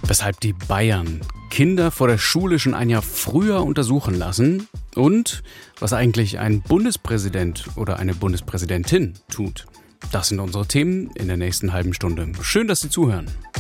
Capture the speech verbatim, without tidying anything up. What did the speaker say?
weshalb die Bayern Kinder vor der Schule schon ein Jahr früher untersuchen lassen und was eigentlich ein Bundespräsident oder eine Bundespräsidentin tut. Das sind unsere Themen in der nächsten halben Stunde. Schön, dass Sie zuhören.